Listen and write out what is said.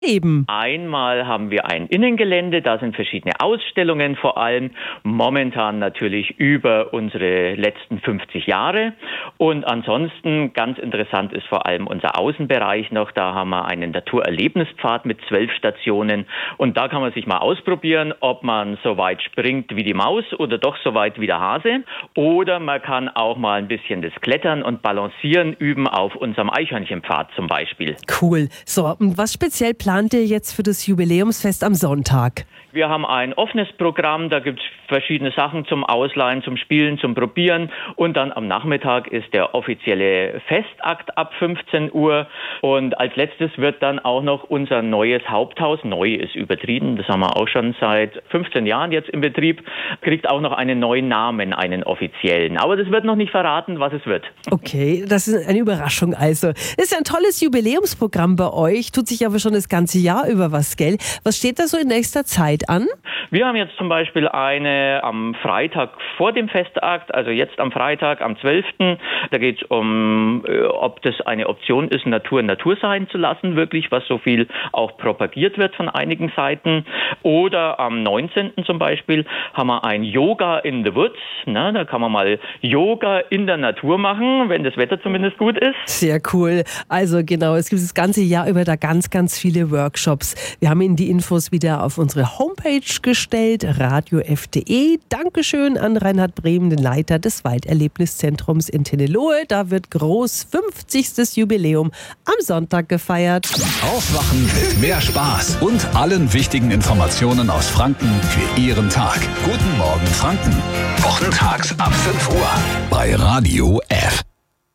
Eben. Einmal haben wir ein Innengelände, da sind verschiedene Ausstellungen, vor allem momentan natürlich über unsere letzten 50 Jahre. Und ansonsten ganz interessant ist vor allem unser Außenbereich noch. Da haben wir einen Naturerlebnispfad mit 12 Stationen. Und da kann man sich mal ausprobieren, ob man so weit springt wie die Maus oder doch so weit wie der Hase. Oder man kann auch mal ein bisschen das Klettern und Balancieren üben auf unserem Eichhörnchenpfad zum Beispiel. Cool. So, und was speziell plant ihr jetzt für das Jubiläumsfest am Sonntag? Wir haben ein offenes Programm, da gibt es verschiedene Sachen zum Ausleihen, zum Spielen, zum Probieren. Und dann am Nachmittag ist der offizielle Festakt ab 15 Uhr. Und als letztes wird dann auch noch unser neues Haupthaus, neu ist übertrieben, das haben wir auch schon seit 15 Jahren jetzt in Betrieb, kriegt auch noch einen neuen Namen, einen offiziellen. Aber das wird noch nicht verraten, was es wird. Okay, das ist eine Überraschung also. Das ist ja ein tolles Jubiläumsprogramm bei euch, tut sich aber schon das ganze Jahr über was, gell? Was steht da so in nächster Zeit an? Wir haben jetzt zum Beispiel eine am Freitag vor dem Festakt, also jetzt am Freitag, am 12. Da geht es um, ob das eine Option ist, Natur sein zu lassen, wirklich, was so viel auch propagiert wird von einigen Seiten. Oder am 19. zum Beispiel haben wir ein Yoga in the Woods. Na, da kann man mal Yoga in der Natur machen, wenn das Wetter zumindest gut ist. Sehr cool. Also genau, es gibt das ganze Jahr über da ganz, ganz viele Workshops. Wir haben Ihnen die Infos wieder auf unsere Homepage gestellt, radiof.de. Dankeschön an Reinhard Brehm, den Leiter des Walderlebniszentrums in Tennelohe. Da wird groß 50. Jubiläum am Sonntag gefeiert. Aufwachen mit mehr Spaß und allen wichtigen Informationen aus Franken für Ihren Tag. Guten Morgen Franken. Wochentags ab 5 Uhr bei Radio